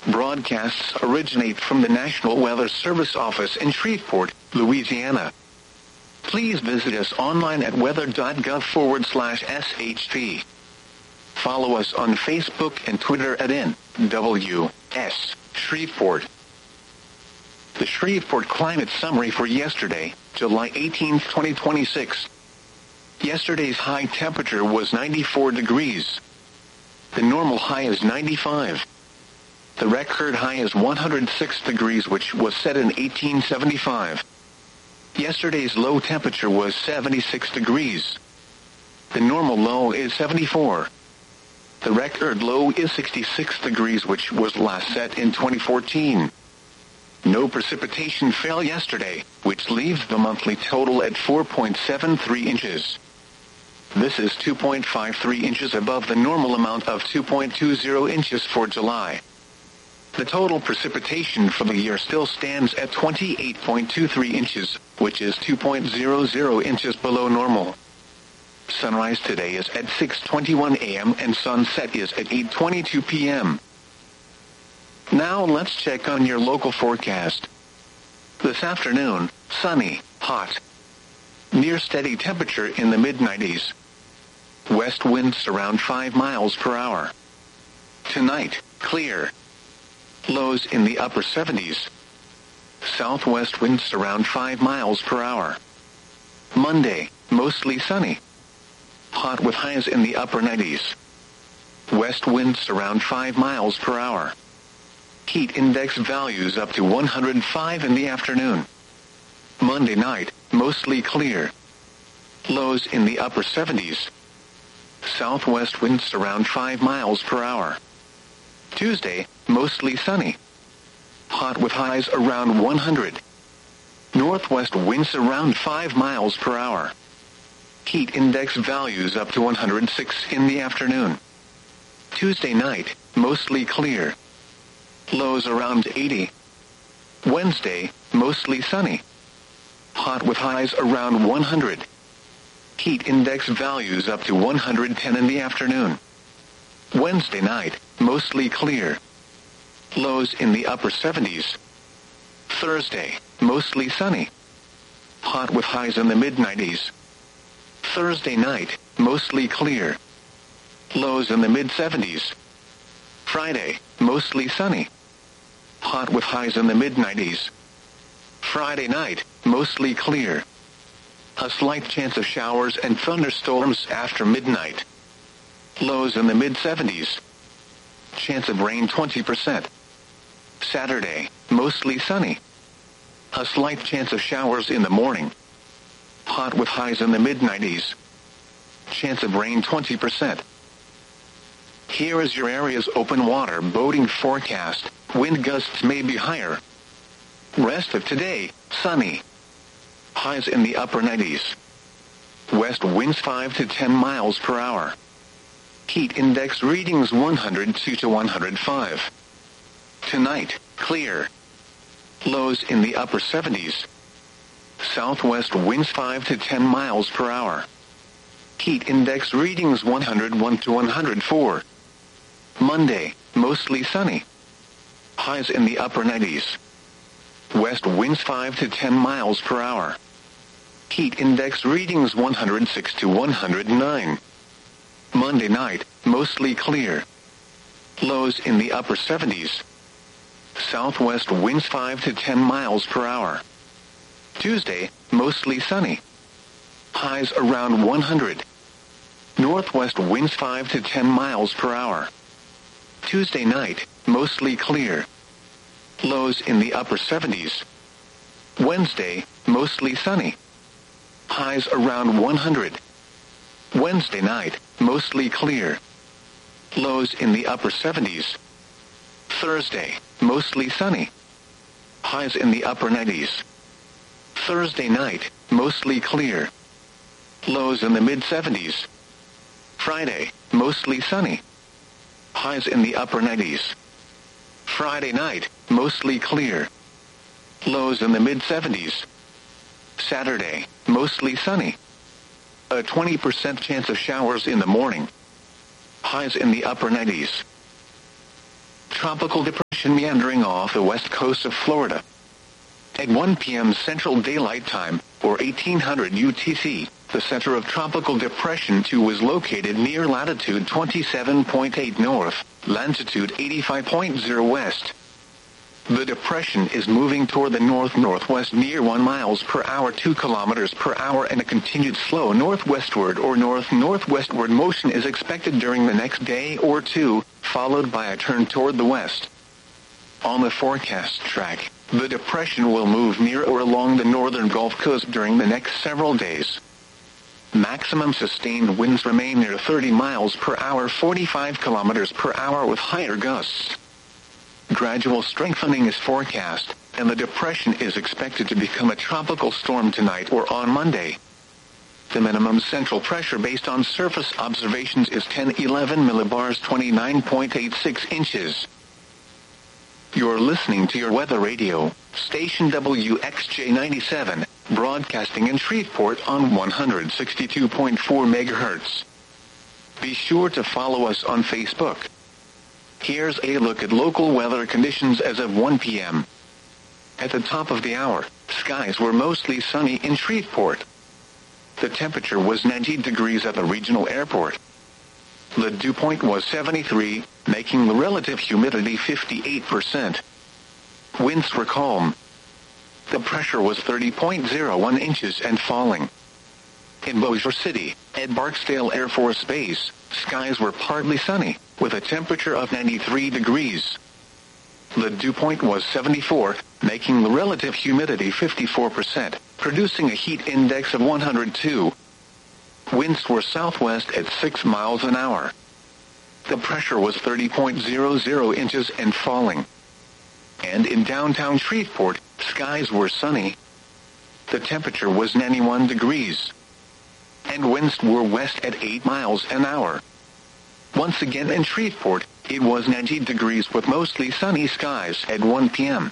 Broadcasts originate from the National Weather Service office in Shreveport, Louisiana. Please visit us online at weather.gov/SHP. Follow us on Facebook and Twitter at NWS Shreveport. The Shreveport Climate Summary for yesterday, July 18, 2026. Yesterday's high temperature was 94 degrees. The normal high is 95. The record high is 106 degrees, which was set in 1875. Yesterday's low temperature was 76 degrees. The normal low is 74. The record low is 66 degrees, which was last set in 2014. No precipitation fell yesterday, which leaves the monthly total at 4.73 inches. This is 2.53 inches above the normal amount of 2.20 inches for July. The total precipitation for the year still stands at 28.23 inches, which is 2.00 inches below normal. Sunrise today is at 6:21 a.m. and sunset is at 8:22 p.m. Now let's check on your local forecast. This afternoon, sunny, hot. Near steady temperature in the mid-90s. West winds around 5 miles per hour. Tonight, clear. Lows in the upper 70s. Southwest winds around 5 miles per hour. Monday, mostly sunny. Hot with highs in the upper 90s. West winds around 5 miles per hour. Heat index values up to 105 in the afternoon. Monday night, mostly clear. Lows in the upper 70s. Southwest winds around 5 miles per hour. Tuesday, mostly sunny. Hot with highs around 100. Northwest winds around 5 miles per hour. Heat index values up to 106 in the afternoon. Tuesday night, mostly clear. Lows around 80. Wednesday, mostly sunny. Hot with highs around 100. Heat index values up to 110 in the afternoon. Wednesday night, mostly clear. Lows in the upper 70s. Thursday, mostly sunny. Hot with highs in the mid-90s. Thursday night, mostly clear. Lows in the mid-70s. Friday, mostly sunny. Hot with highs in the mid-90s. Friday night, mostly clear. A slight chance of showers and thunderstorms after midnight. Lows in the mid-70s. Chance of rain 20%. Saturday, mostly sunny. A slight chance of showers in the morning. Hot with highs in the mid-90s. Chance of rain 20%. Here is your area's open water boating forecast. Wind gusts may be higher. Rest of today, sunny. Highs in the upper 90s. West winds 5 to 10 miles per hour. Heat index readings 102 to 105. Tonight, clear. Lows in the upper 70s. Southwest winds 5 to 10 miles per hour. Heat index readings 101 to 104. Monday, mostly sunny. Highs in the upper 90s. West winds 5 to 10 miles per hour. Heat index readings 106 to 109. Monday night, mostly clear. Lows in the upper 70s. Southwest winds 5 to 10 miles per hour. Tuesday, mostly sunny. Highs around 100. Northwest winds 5 to 10 miles per hour. Tuesday night, mostly clear. Lows in the upper 70s. Wednesday, mostly sunny. Highs around 100. Wednesday night, mostly clear. Lows in the upper 70s. Thursday, mostly sunny. Highs in the upper 90s. Thursday night, mostly clear. Lows in the mid-70s. Friday, mostly sunny. Highs in the upper 90s. Friday night, mostly clear. Lows in the mid-70s. Saturday, mostly sunny. A 20% chance of showers in the morning. Highs in the upper 90s. Tropical depression. depression meandering off the west coast of Florida. At 1 p.m. Central Daylight Time, or 1800 UTC, the center of Tropical Depression 2 was located near latitude 27.8 north, longitude 85.0 west. The depression is moving toward the north-northwest near 1 miles per hour 2 kilometers per hour, and a continued slow northwestward or north-northwestward motion is expected during the next day or two, followed by a turn toward the west. On the forecast track, the depression will move near or along the northern Gulf Coast during the next several days. Maximum sustained winds remain near 30 miles per hour 45 kilometers per hour with higher gusts. Gradual strengthening is forecast, and the depression is expected to become a tropical storm tonight or on Monday. The minimum central pressure based on surface observations is 1011 millibars 29.86 inches. You're listening to your weather radio, station WXJ97, broadcasting in Shreveport on 162.4 MHz. Be sure to follow us on Facebook. Here's a look at local weather conditions as of 1 p.m. At the top of the hour, skies were mostly sunny in Shreveport. The temperature was 90 degrees at the regional airport. The dew point was 73, making the relative humidity 58%. Winds were calm. The pressure was 30.01 inches and falling. In Bossier City, at Barksdale Air Force Base, skies were partly sunny, with a temperature of 93 degrees. The dew point was 74, making the relative humidity 54%, producing a heat index of 102. Winds were southwest at 6 miles an hour. The pressure was 30.00 inches and falling. And in downtown Shreveport, skies were sunny. The temperature was 91 degrees. And winds were west at 8 miles an hour. Once again in Shreveport, it was 90 degrees with mostly sunny skies at 1 p.m.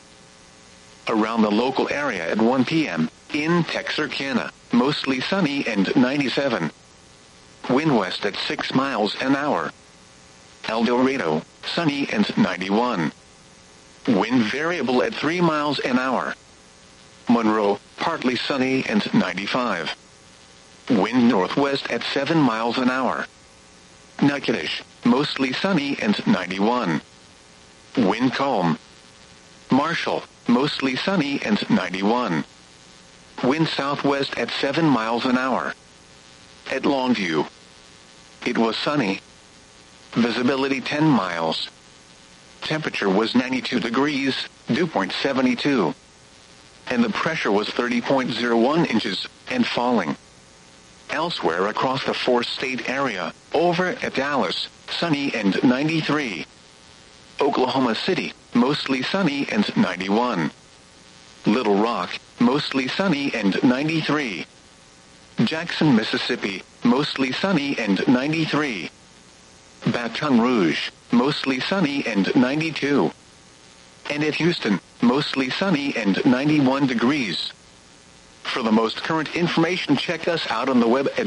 Around the local area at 1 p.m., in Texarkana, mostly sunny and 97. Wind west at 6 miles an hour. El Dorado, sunny and 91. Wind variable at 3 miles an hour. Monroe, partly sunny and 95. Wind northwest at 7 miles an hour. Natchitoches, mostly sunny and 91. Wind calm. Marshall, mostly sunny and 91. Wind southwest at 7 miles an hour. At Longview, it was sunny. Visibility 10 miles. Temperature was 92 degrees, dew point 72. And the pressure was 30.01 inches, and falling. Elsewhere across the four-state area, over at Dallas, sunny and 93. Oklahoma City, mostly sunny and 91. Little Rock, mostly sunny and 93. Jackson, Mississippi, mostly sunny and 93. Baton Rouge, mostly sunny and 92. And at Houston, mostly sunny and 91 degrees. For the most current information, check us out on the web at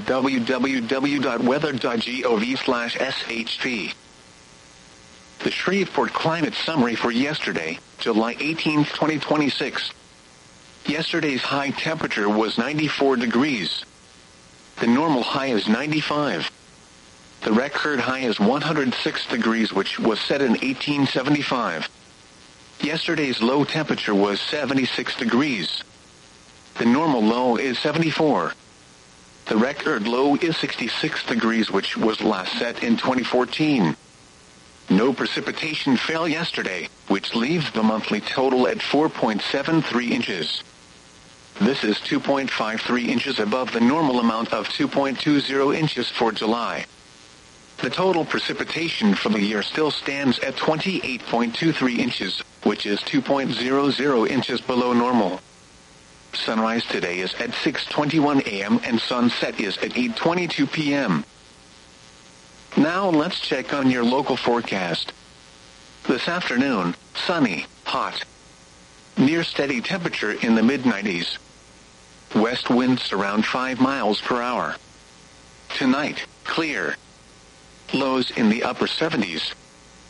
www.weather.gov/SHP. The Shreveport Climate Summary for yesterday, July 18, 2026. Yesterday's high temperature was 94 degrees. The normal high is 95. The record high is 106 degrees, which was set in 1875. Yesterday's low temperature was 76 degrees. The normal low is 74. The record low is 66 degrees, which was last set in 2014. No precipitation fell yesterday, which leaves the monthly total at 4.73 inches. This is 2.53 inches above the normal amount of 2.20 inches for July. The total precipitation for the year still stands at 28.23 inches, which is 2.00 inches below normal. Sunrise today is at 6:21 a.m. and sunset is at 8:22 p.m. Now let's check on your local forecast. This afternoon, sunny, hot. Near steady temperature in the mid-90s. West winds around 5 miles per hour. Tonight, clear. Lows in the upper 70s.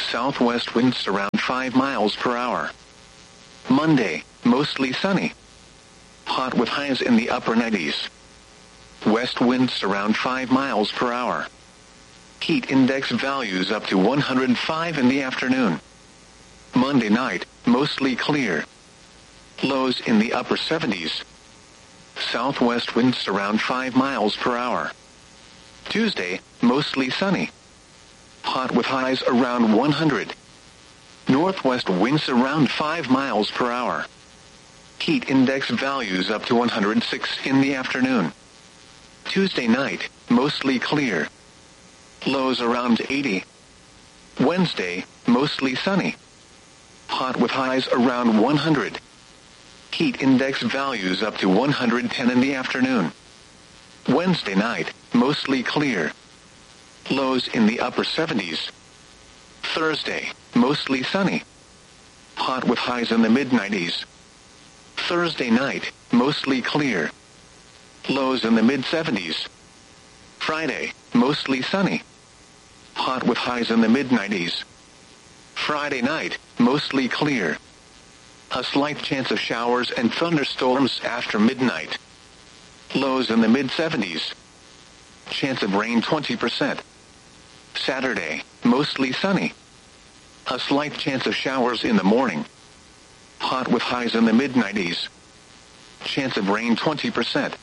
southwest winds around 5 miles per hour. Monday, mostly sunny. Hot with highs in the upper 90s. West winds around 5 miles per hour. Heat index values up to 105 in the afternoon. Monday night, mostly clear. Lows in the upper 70s. Southwest winds around 5 miles per hour. Tuesday, mostly sunny. Hot with highs around 100. Northwest winds around 5 miles per hour. Heat index values up to 106 in the afternoon. Tuesday night, mostly clear. Lows around 80. Wednesday, mostly sunny. Hot with highs around 100. Heat index values up to 110 in the afternoon. Wednesday night, mostly clear. Lows in the upper 70s. Thursday, mostly sunny. Hot with highs in the mid-90s. Thursday night, mostly clear. Lows in the mid-70s. Friday, mostly sunny. Hot with highs in the mid-90s. Friday night, mostly clear. A slight chance of showers and thunderstorms after midnight. Lows in the mid-70s. Chance of rain 20%. Saturday, mostly sunny. A slight chance of showers in the morning. Hot with highs in the mid-90s. Chance of rain 20%.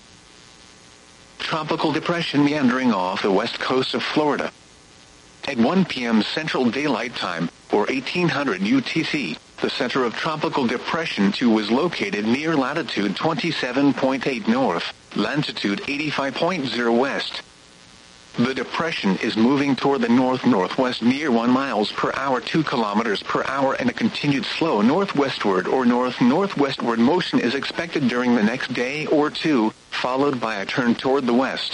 Tropical depression meandering off the west coast of Florida. At 1 p.m. Central Daylight Time, or 1800 UTC, the center of Tropical Depression 2 was located near latitude 27.8 north, longitude 85.0 west. The depression is moving toward the north-northwest near 1 miles per hour 2 kilometers per hour, and a continued slow northwestward or north-northwestward motion is expected during the next day or two, followed by a turn toward the west.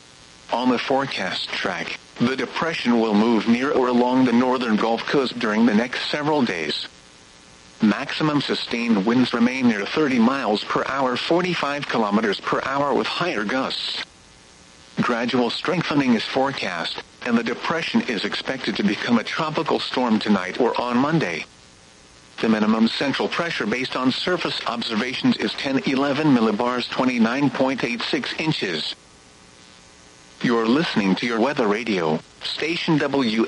On the forecast track, the depression will move near or along the northern Gulf Coast during the next several days. Maximum sustained winds remain near 30 miles per hour 45 kilometers per hour with higher gusts. Gradual strengthening is forecast, and the depression is expected to become a tropical storm tonight or on Monday. The minimum central pressure based on surface observations is 1011 millibars 29.86 inches. You're listening to your weather radio, station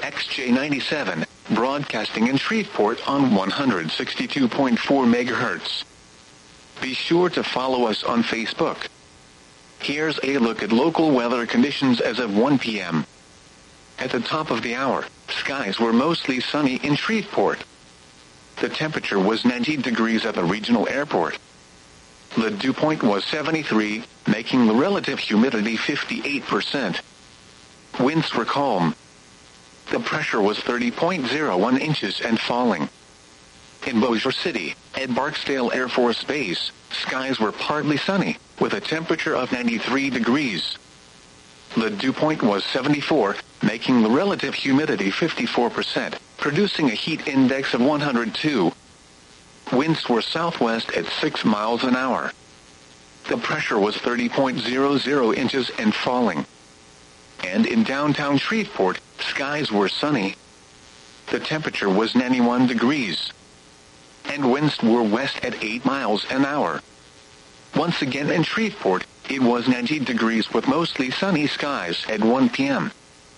WXJ97, broadcasting in Shreveport on 162.4 MHz. Be sure to follow us on Facebook. Here's a look at local weather conditions as of 1 p.m. At the top of the hour, skies were mostly sunny in Shreveport. The temperature was 90 degrees at the regional airport. The dew point was 73, making the relative humidity 58%. Winds were calm. The pressure was 30.01 inches and falling. In Bossier City, at Barksdale Air Force Base, skies were partly sunny, with a temperature of 93 degrees. The dew point was 74, making the relative humidity 54%, producing a heat index of 102. Winds were southwest at 6 miles an hour. The pressure was 30.00 inches and falling. And in downtown Shreveport, skies were sunny. The temperature was 91 degrees. And winds were west at 8 miles an hour. Once again in Shreveport, it was 90 degrees with mostly sunny skies at 1 p.m.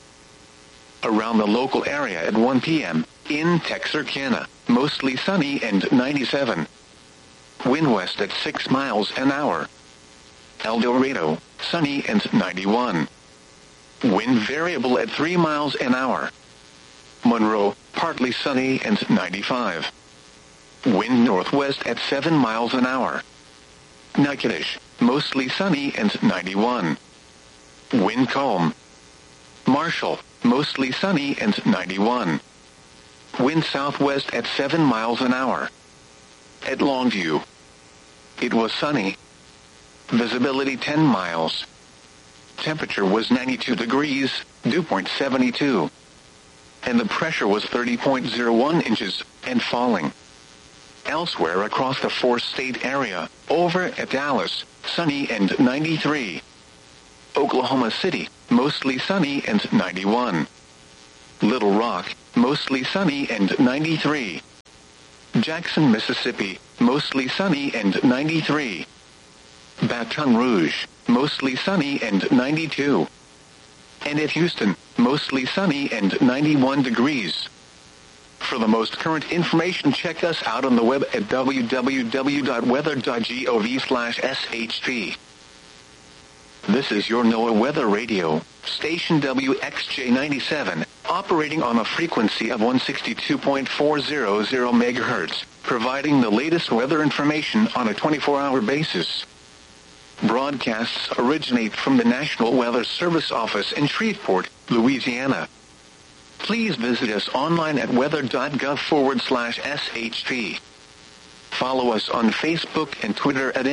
Around the local area at 1 p.m., in Texarkana, mostly sunny and 97. Wind west at 6 miles an hour. El Dorado, sunny and 91. Wind variable at 3 miles an hour. Monroe, partly sunny and 95. Wind northwest at 7 miles an hour. Natchitoches, mostly sunny and 91. Wind calm. Marshall, mostly sunny and 91. Wind southwest at 7 miles an hour. At Longview, it was sunny. Visibility 10 miles. Temperature was 92 degrees, dew point 72. And the pressure was 30.01 inches, and falling. Elsewhere across the four-state area, over at Dallas, sunny and 93. Oklahoma City, mostly sunny and 91. Little Rock, mostly sunny and 93. Jackson, Mississippi, mostly sunny and 93. Baton Rouge, mostly sunny and 92. And at Houston, mostly sunny and 91 degrees. For the most current information, check us out on the web at www.weather.gov/SHP. This is your NOAA Weather Radio, station WXJ97, operating on a frequency of 162.400 MHz, providing the latest weather information on a 24-hour basis. Broadcasts originate from the National Weather Service office in Shreveport, Louisiana. Please visit us online at weather.gov/SHP. Follow us on Facebook and Twitter at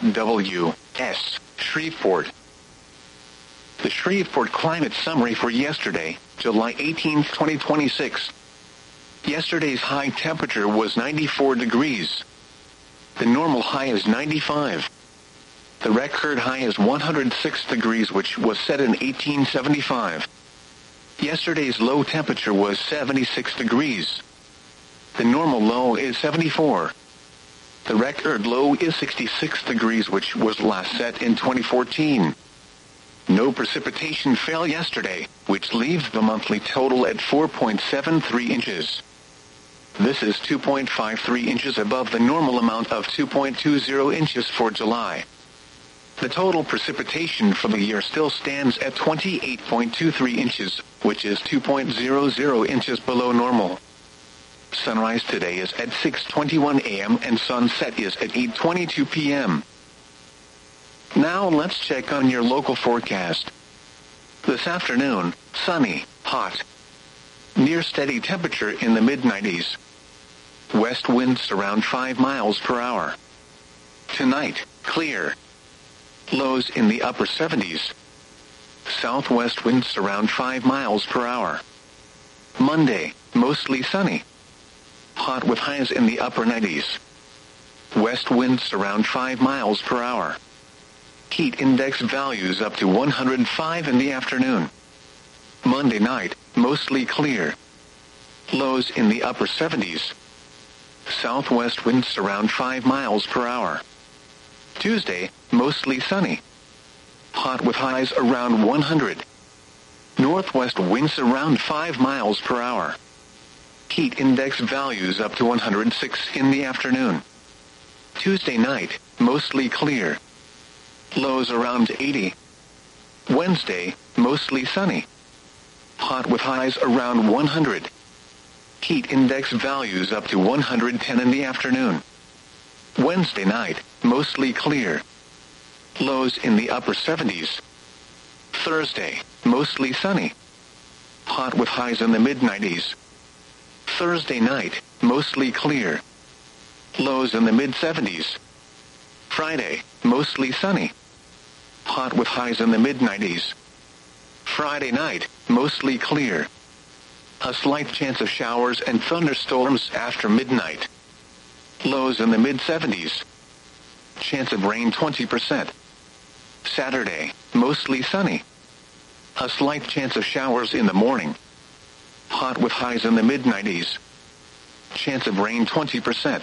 NWS Shreveport. The Shreveport Climate Summary for yesterday, July 18, 2026. Yesterday's high temperature was 94 degrees. The normal high is 95. The record high is 106 degrees, which was set in 1875. Yesterday's low temperature was 76 degrees. The normal low is 74. The record low is 66 degrees, which was last set in 2014. No precipitation fell yesterday, which leaves the monthly total at 4.73 inches. This is 2.53 inches above the normal amount of 2.20 inches for July. The total precipitation for the year still stands at 28.23 inches, which is 2.00 inches below normal. Sunrise today is at 6:21 a.m. and sunset is at 8:22 p.m. Now let's check on your local forecast. This afternoon, sunny, hot. Near steady temperature in the mid-90s. West winds around 5 miles per hour. Tonight, clear. Lows in the upper 70s. Southwest winds around 5 miles per hour. Monday, mostly sunny. Hot with highs in the upper 90s. West winds around 5 miles per hour. Heat index values up to 105 in the afternoon. Monday night, mostly clear. Lows in the upper 70s. Southwest winds around 5 miles per hour. Tuesday, mostly sunny. Hot with highs around 100. Northwest winds around 5 miles per hour. Heat index values up to 106 in the afternoon. Tuesday night, mostly clear. Lows around 80. Wednesday, mostly sunny. Hot with highs around 100. Heat index values up to 110 in the afternoon. Wednesday night, mostly clear. Lows in the upper 70s. Thursday, mostly sunny. Hot with highs in the mid-90s. Thursday night, mostly clear. Lows in the mid-70s. Friday, mostly sunny. Hot with highs in the mid-90s. Friday night, mostly clear. A slight chance of showers and thunderstorms after midnight. Lows in the mid-70s. Chance of rain 20%. Saturday, mostly sunny. A slight chance of showers in the morning. Hot with highs in the mid-90s. Chance of rain 20%.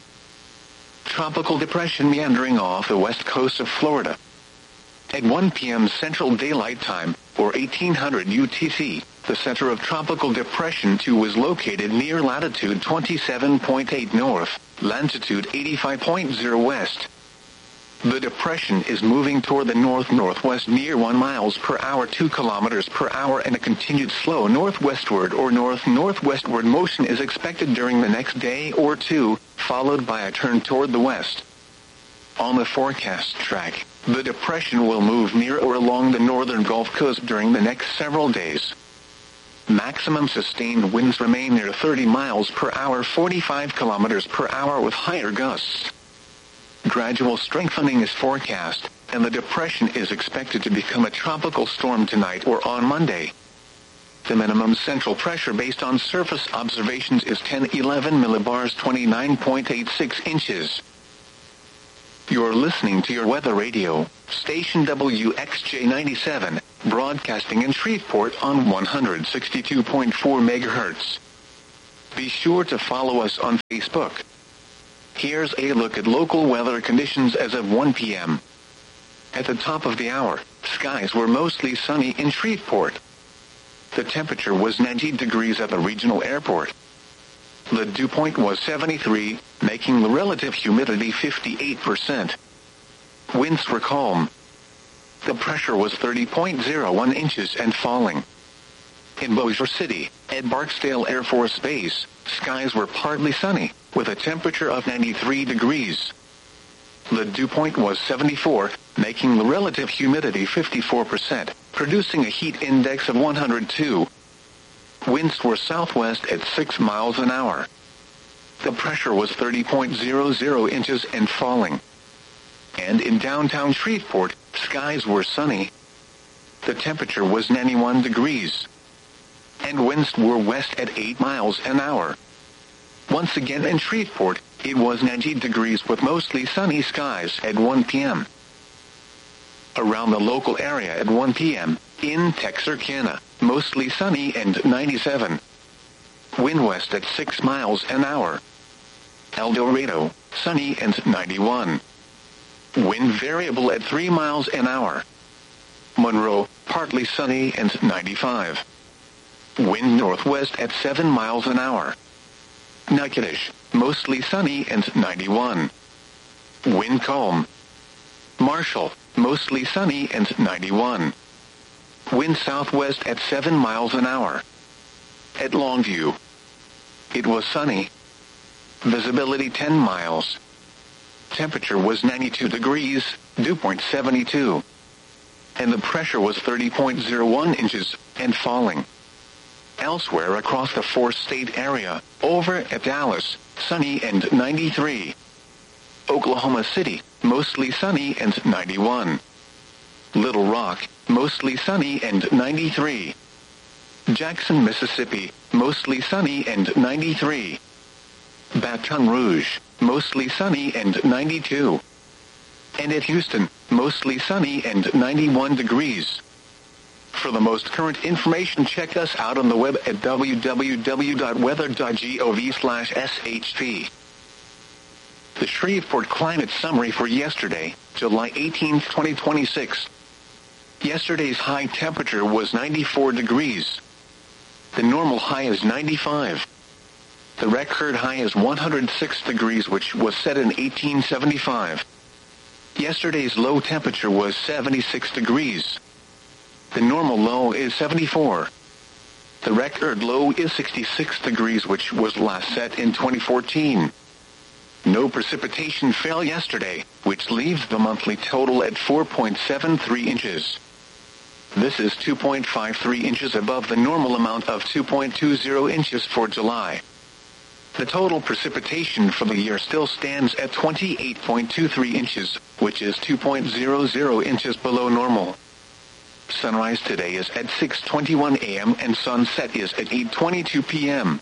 Tropical depression meandering off the west coast of Florida. At 1 p.m. Central Daylight Time, or 1800 UTC, the center of Tropical Depression 2 was located near latitude 27.8 north, longitude 85.0 west. The depression is moving toward the north-northwest near 1 miles per hour 2 kilometers per hour, and a continued slow northwestward or north-northwestward motion is expected during the next day or two, followed by a turn toward the west. On the forecast track, the depression will move near or along the northern Gulf Coast during the next several days. Maximum sustained winds remain near 30 miles per hour 45 kilometers per hour with higher gusts. Gradual strengthening is forecast, and the depression is expected to become a tropical storm tonight or on Monday. The minimum central pressure based on surface observations is 1011 millibars 29.86 inches. You're listening to your weather radio, station WXJ97, broadcasting in Shreveport on 162.4 megahertz. Be sure to follow us on Facebook. Here's a look at local weather conditions as of 1 p.m. At the top of the hour, skies were mostly sunny in Shreveport. The temperature was 90 degrees at the regional airport. The dew point was 73, making the relative humidity 58%. Winds were calm. The pressure was 30.01 inches and falling. In Bossier City, at Barksdale Air Force Base, skies were partly sunny, with a temperature of 93 degrees. The dew point was 74, making the relative humidity 54%, producing a heat index of 102. Winds were southwest at 6 miles an hour. The pressure was 30.00 inches and falling. And in downtown Shreveport, skies were sunny. The temperature was 91 degrees. And winds were west at 8 miles an hour. Once again in Shreveport, it was 90 degrees with mostly sunny skies at 1 p.m. Around the local area at 1 p.m., in Texarkana, mostly sunny and 97. Wind west at 6 miles an hour. El Dorado, sunny and 91. Wind variable at 3 miles an hour. Monroe, partly sunny and 95. Wind northwest at 7 miles an hour. Natchitoches, mostly sunny and 91. Wind calm. Marshall, mostly sunny and 91. Wind southwest at 7 miles an hour. At Longview, it was sunny. Visibility 10 miles. Temperature was 92 degrees, dew point 72. And the pressure was 30.01 inches, and falling. Elsewhere across the four-state area, over at Dallas, sunny and 93. Oklahoma City, mostly sunny and 91. Little Rock, mostly sunny and 93. Jackson, Mississippi, mostly sunny and 93. Baton Rouge, mostly sunny and 92. And at Houston, mostly sunny and 91 degrees. For the most current information, check us out on the web at www.weather.gov/shp. The Shreveport Climate Summary for yesterday, July 18, 2026. Yesterday's high temperature was 94 degrees. The normal high is 95. The record high is 106 degrees, which was set in 1875. Yesterday's low temperature was 76 degrees. The normal low is 74. The record low is 66 degrees, which was last set in 2014. No precipitation fell yesterday, which leaves the monthly total at 4.73 inches. This is 2.53 inches above the normal amount of 2.20 inches for July. The total precipitation for the year still stands at 28.23 inches, which is 2.00 inches below normal. Sunrise today is at 6:21 a.m. and sunset is at 8:22 p.m.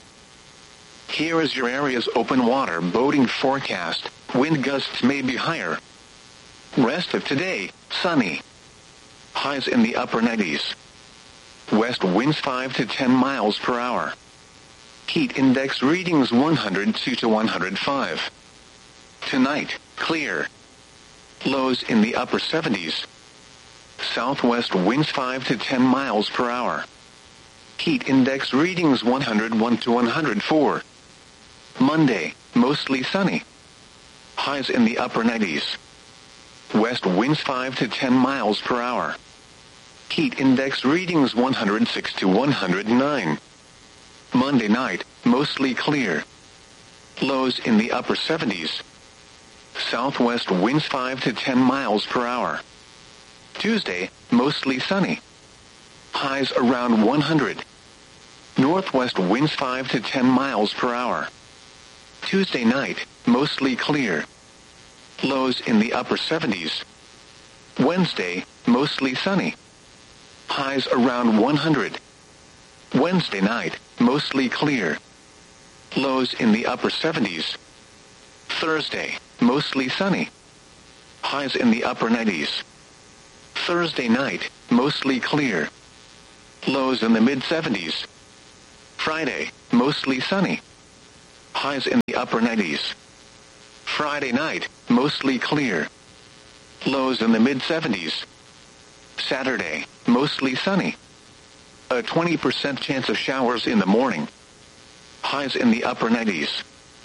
Here is your area's open water boating forecast. Wind gusts may be higher. Rest of today, sunny. Highs in the upper 90s. West winds 5 to 10 miles per hour. Heat index readings 102 to 105. Tonight, clear. Lows in the upper 70s. Southwest winds 5 to 10 miles per hour. Heat index readings 101 to 104. Monday, mostly sunny. Highs in the upper 90s. West winds 5 to 10 miles per hour. Heat index readings 106 to 109. Monday night, mostly clear. Lows in the upper 70s. Southwest winds 5 to 10 miles per hour. Tuesday, mostly sunny. Highs around 100. Northwest winds 5 to 10 miles per hour. Tuesday night, mostly clear. Lows in the upper 70s. Wednesday, mostly sunny. Highs around 100. Wednesday night, mostly clear. Lows in the upper 70s. Thursday, mostly sunny. Highs in the upper 90s. Thursday night, mostly clear. Lows in the mid-70s. Friday, mostly sunny. Highs in the upper 90s. Friday night, mostly clear. Lows in the mid-70s. Saturday, mostly sunny. A 20% chance of showers in the morning. Highs in the upper 90s.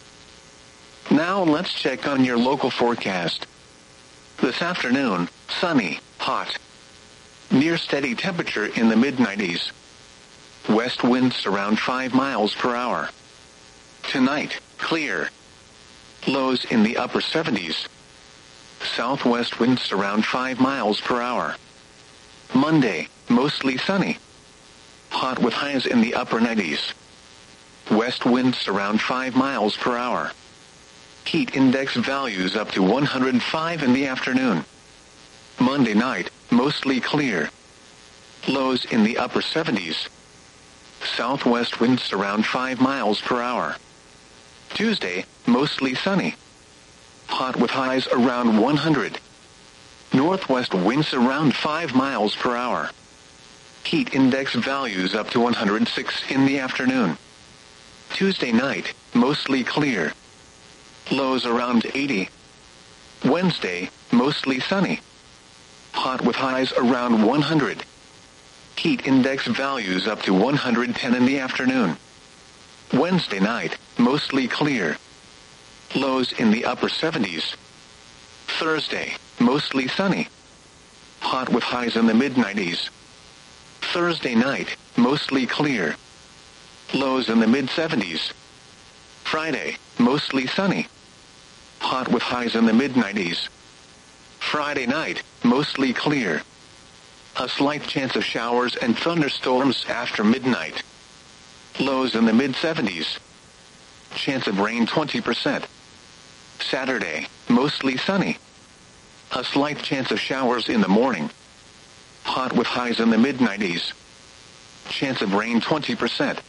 Now let's check on your local forecast. This afternoon, sunny, hot. Near steady temperature in the mid-90s. West winds around 5 miles per hour. Tonight, clear. Lows in the upper 70s. Southwest winds around 5 miles per hour. Monday, mostly sunny. Hot with highs in the upper 90s. West winds around 5 miles per hour. Heat index values up to 105 in the afternoon. Monday night, mostly clear. Lows in the upper 70s. Southwest winds around 5 miles per hour. Tuesday, mostly sunny. Hot with highs around 100. Northwest winds around 5 miles per hour. Heat index values up to 106 in the afternoon. Tuesday night, mostly clear. Lows around 80. Wednesday, mostly sunny. Hot with highs around 100. Heat index values up to 110 in the afternoon. Wednesday night, mostly clear. Lows in the upper 70s. Thursday, mostly sunny. Hot with highs in the mid-90s. Thursday night, mostly clear. Lows in the mid-70s. Friday, mostly sunny. Hot with highs in the mid-90s. Friday night, mostly clear. A slight chance of showers and thunderstorms after midnight. Lows in the mid-70s. Chance of rain 20%. Saturday, mostly sunny. A slight chance of showers in the morning. Hot with highs in the mid-90s. Chance of rain 20%.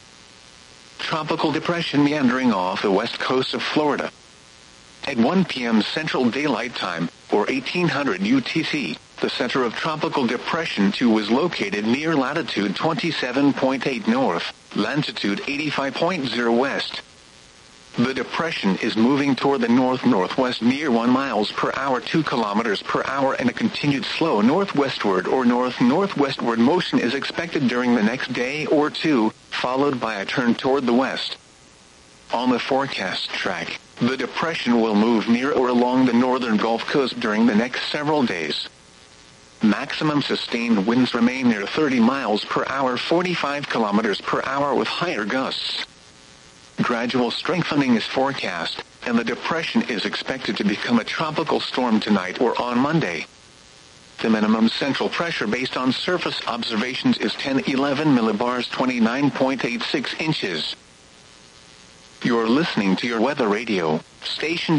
Tropical depression meandering off the west coast of Florida. At 1 p.m. Central Daylight Time, or 1800 UTC, the center of Tropical Depression 2 was located near latitude 27.8 north, longitude 85.0 west. The depression is moving toward the north-northwest near 1 miles per hour 2 kilometers per hour, and a continued slow northwestward or north-northwestward motion is expected during the next day or two, followed by a turn toward the west. On the forecast track, the depression will move near or along the northern Gulf Coast during the next several days. Maximum sustained winds remain near 30 miles per hour 45 kilometers per hour with higher gusts. Gradual strengthening is forecast, and the depression is expected to become a tropical storm tonight or on Monday. The minimum central pressure based on surface observations is 1011 millibars 29.86 inches. You're listening to your weather radio, station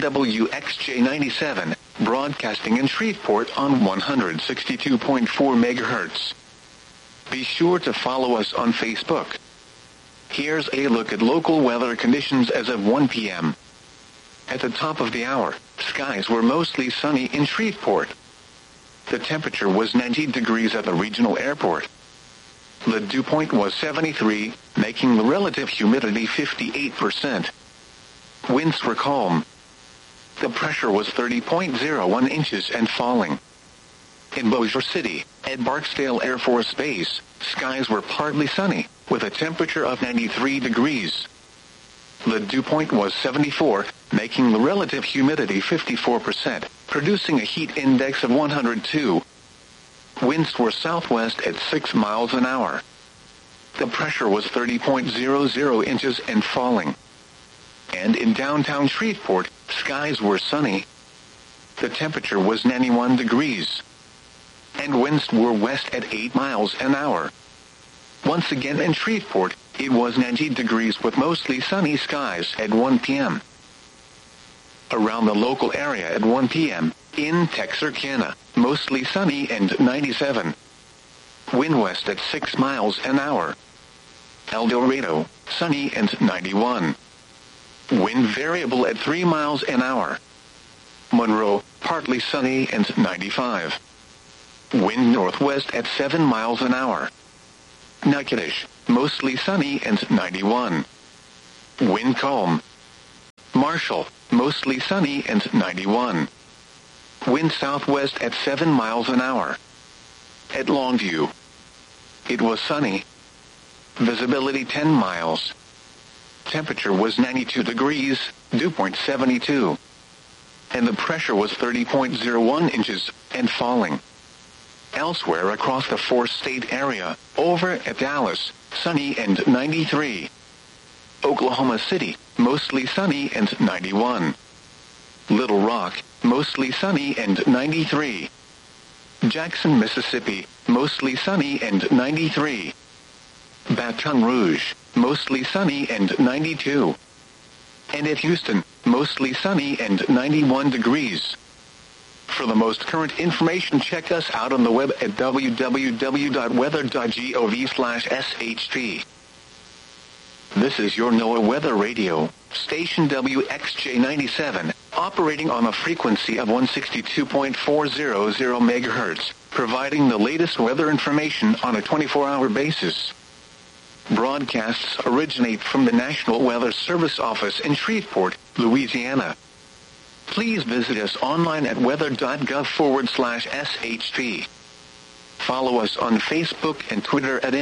WXJ97, broadcasting in Shreveport on 162.4 MHz. Be sure to follow us on Facebook. Here's a look at local weather conditions as of 1 p.m. At the top of the hour, skies were mostly sunny in Shreveport. The temperature was 90 degrees at the regional airport. The dew point was 73, making the relative humidity 58%. Winds were calm. The pressure was 30.01 inches and falling. In Bossier City, at Barksdale Air Force Base, skies were partly sunny, with a temperature of 93 degrees. The dew point was 74, making the relative humidity 54%, producing a heat index of 102. Winds were southwest at 6 miles an hour. The pressure was 30.00 inches and falling. And in downtown Shreveport, skies were sunny. The temperature was 91 degrees. And winds were west at 8 miles an hour. Once again in Shreveport, it was 90 degrees with mostly sunny skies at 1 p.m. Around the local area at 1 p.m., in Texarkana, mostly sunny and 97. Wind west at 6 miles an hour. El Dorado, sunny and 91. Wind variable at 3 miles an hour. Monroe, partly sunny and 95. Wind northwest at 7 miles an hour. Natchitoches, mostly sunny and 91. Wind calm. Marshall, mostly sunny and 91. Wind southwest at 7 miles an hour. At Longview, it was sunny. Visibility 10 miles. Temperature was 92 degrees, dew point 72. And the pressure was 30.01 inches, and falling. Elsewhere across the four-state area, over at Dallas, sunny and 93. Oklahoma City, mostly sunny and 91. Little Rock, mostly sunny and 93. Jackson, Mississippi, mostly sunny and 93. Baton Rouge, mostly sunny and 92. And at Houston, mostly sunny and 91 degrees. For the most current information, check us out on the web at www.weather.gov/SHP. This is your NOAA Weather Radio, station WXJ97, operating on a frequency of 162.400 MHz, providing the latest weather information on a 24-hour basis. Broadcasts originate from the National Weather Service office in Shreveport, Louisiana. Please visit us online at weather.gov/SHP. Follow us on Facebook and Twitter at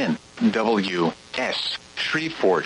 NWS Shreveport.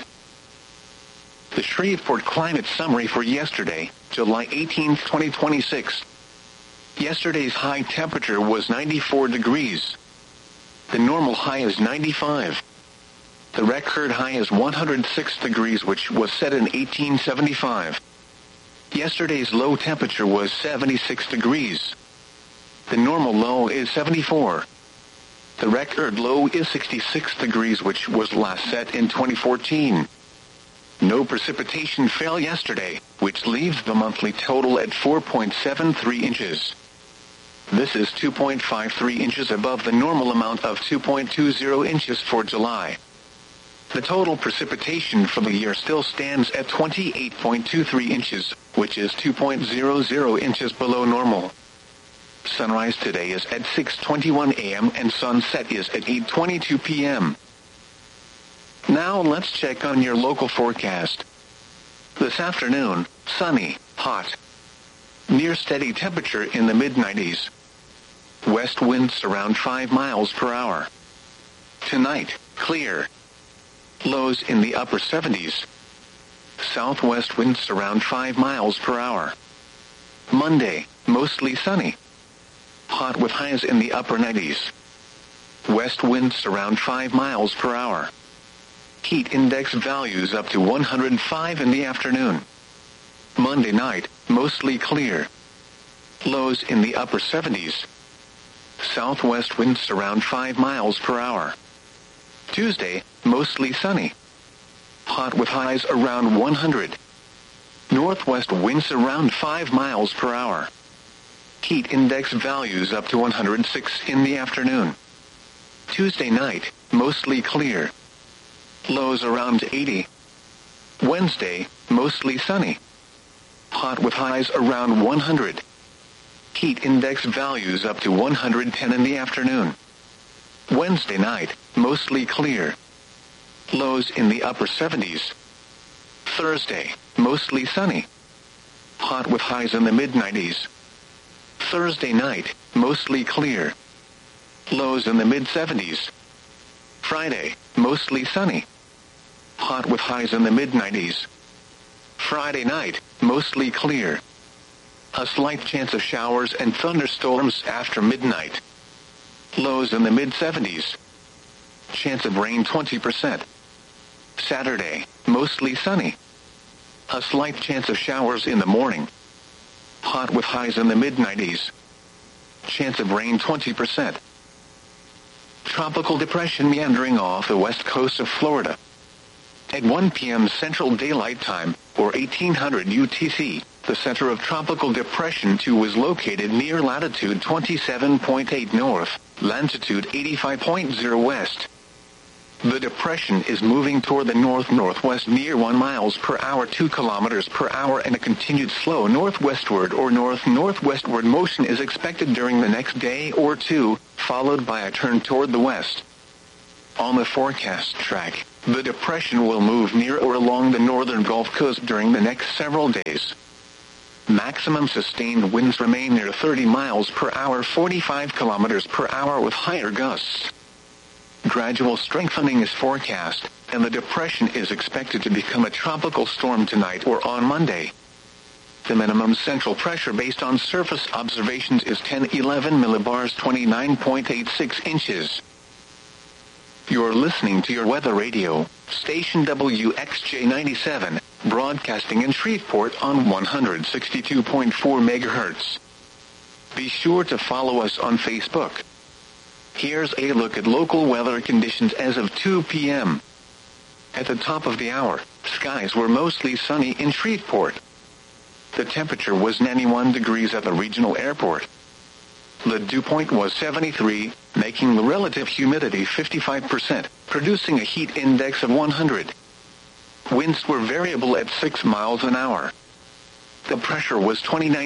The Shreveport Climate Summary for yesterday, July 18, 2026. Yesterday's high temperature was 94 degrees. The normal high is 95. The record high is 106 degrees, which was set in 1875. Yesterday's low temperature was 76 degrees. The normal low is 74. The record low is 66 degrees, which was last set in 2014. No precipitation fell yesterday, which leaves the monthly total at 4.73 inches. This is 2.53 inches above the normal amount of 2.20 inches for July. The total precipitation for the year still stands at 28.23 inches, which is 2.00 inches below normal. Sunrise today is at 6:21 a.m. and sunset is at 8:22 p.m. Now let's check on your local forecast. This afternoon, sunny, hot. Near steady temperature in the mid-90s. West winds around 5 miles per hour. Tonight, clear. Lows in the upper 70s. Southwest winds around 5 miles per hour. Monday, mostly sunny. Hot with highs in the upper 90s. West winds around 5 miles per hour. Heat index values up to 105 in the afternoon. Monday night, mostly clear. Lows in the upper 70s. Southwest winds around 5 miles per hour. Tuesday, mostly sunny. Hot with highs around 100. Northwest winds around 5 miles per hour. Heat index values up to 106 in the afternoon. Tuesday night, mostly clear. Lows around 80. Wednesday, mostly sunny. Hot with highs around 100. Heat index values up to 110 in the afternoon. Wednesday night, mostly clear. Lows in the upper 70s. Thursday, mostly sunny. Hot with highs in the mid-90s. Thursday night, mostly clear. Lows in the mid-70s. Friday, mostly sunny. Hot with highs in the mid-90s. Friday night, mostly clear. A slight chance of showers and thunderstorms after midnight. Lows in the mid-70s. Chance of rain 20%. Saturday, mostly sunny. A slight chance of showers in the morning. Hot with highs in the mid-90s. Chance of rain 20%. Tropical depression meandering off the west coast of Florida. At 1 p.m. Central Daylight Time, or 1800 UTC, the center of Tropical Depression 2 was located near latitude 27.8 north, longitude 85.0 west. The depression is moving toward the north-northwest near 1 miles per hour 2 kilometers per hour, and a continued slow northwestward or north-northwestward motion is expected during the next day or two, followed by a turn toward the west. On the forecast track, the depression will move near or along the northern Gulf Coast during the next several days. Maximum sustained winds remain near 30 miles per hour 45 kilometers per hour with higher gusts. Gradual strengthening is forecast, and the depression is expected to become a tropical storm tonight or on Monday. The minimum central pressure based on surface observations is 1011 millibars 29.86 inches. You're listening to your weather radio, station WXJ97, broadcasting in Shreveport on 162.4 MHz. Be sure to follow us on Facebook. Here's a look at local weather conditions as of 2 p.m. At the top of the hour, skies were mostly sunny in Shreveport. The temperature was 91 degrees at the regional airport. The dew point was 73, making the relative humidity 55%, producing a heat index of 100. Winds were variable at 6 miles an hour. The pressure was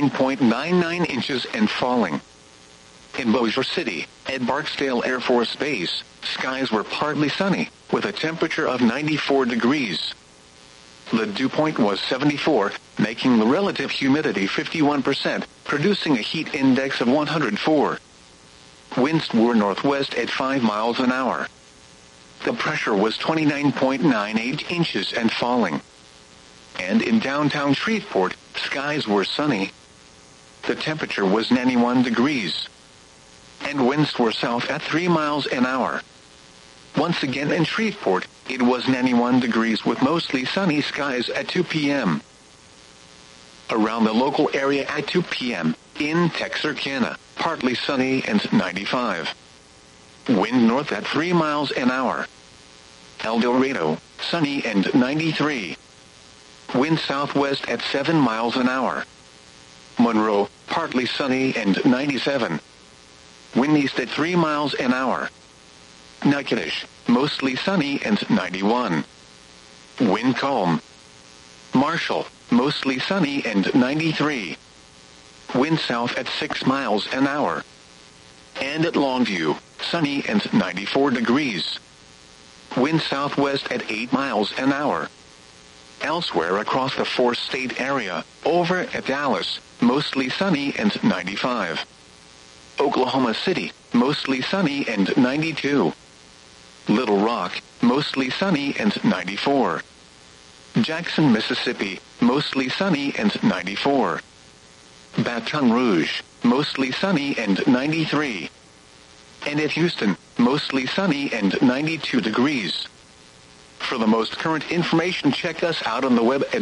29.99 inches and falling. In Bossier City, at Barksdale Air Force Base, skies were partly sunny, with a temperature of 94 degrees. The dew point was 74, making the relative humidity 51%, producing a heat index of 104. Winds were northwest at 5 miles an hour. The pressure was 29.98 inches and falling. And in downtown Shreveport, skies were sunny. The temperature was 91 degrees. And winds were south at 3 miles an hour. Once again in Shreveport, it was 91 degrees with mostly sunny skies at 2 p.m. Around the local area at 2 p.m., in Texarkana, partly sunny and 95. Wind north at 3 miles an hour. El Dorado, sunny and 93. Wind southwest at 7 miles an hour. Monroe, partly sunny and 97. Wind east at 3 miles an hour. Natchitoches, mostly sunny and 91. Wind calm. Marshall, mostly sunny and 93. Wind south at 6 miles an hour. And at Longview, sunny and 94 degrees. Wind southwest at 8 miles an hour. Elsewhere across the four-state area, over at Dallas, mostly sunny and 95. Oklahoma City, mostly sunny and 92. Little Rock, mostly sunny and 94. Jackson, Mississippi, mostly sunny and 94. Baton Rouge, mostly sunny and 93. And at Houston, mostly sunny and 92 degrees. For the most current information, check us out on the web at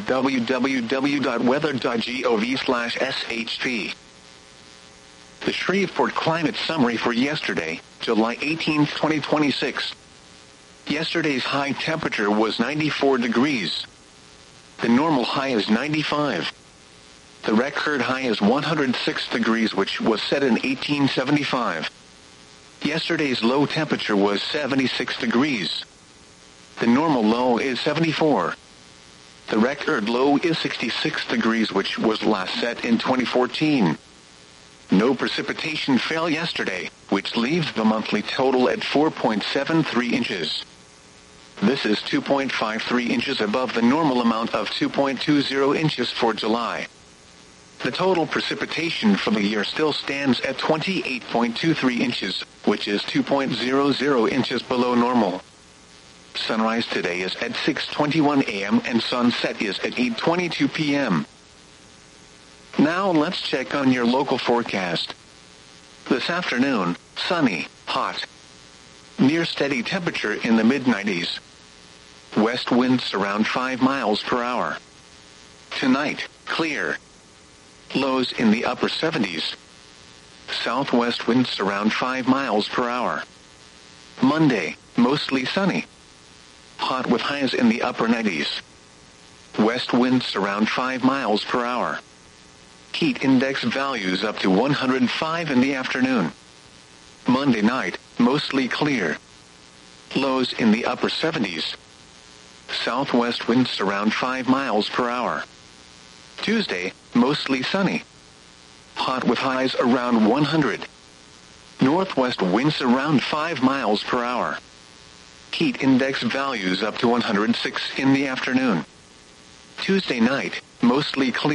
www.weather.gov/shp. The Shreveport Climate Summary for yesterday, July 18, 2026. Yesterday's high temperature was 94 degrees. The normal high is 95. The record high is 106 degrees, which was set in 1875. Yesterday's low temperature was 76 degrees. The normal low is 74. The record low is 66 degrees, which was last set in 2014. No precipitation fell yesterday, which leaves the monthly total at 4.73 inches. This is 2.53 inches above the normal amount of 2.20 inches for July. The total precipitation for the year still stands at 28.23 inches, which is 2.00 inches below normal. Sunrise today is at 6:21 a.m. and sunset is at 8:22 p.m. Now let's check on your local forecast. This afternoon, sunny, hot. Near steady temperature in the mid-90s. West winds around 5 miles per hour. Tonight, clear. Lows in the upper 70s. Southwest winds around 5 miles per hour. Monday, mostly sunny. Hot with highs in the upper 90s. West winds around 5 miles per hour. Heat index values up to 105 in the afternoon. Monday night, mostly clear. Lows in the upper 70s. Southwest winds around 5 miles per hour. Tuesday, mostly sunny. Hot with highs around 100. Northwest winds around 5 miles per hour. Heat index values up to 106 in the afternoon. Tuesday night, mostly clear.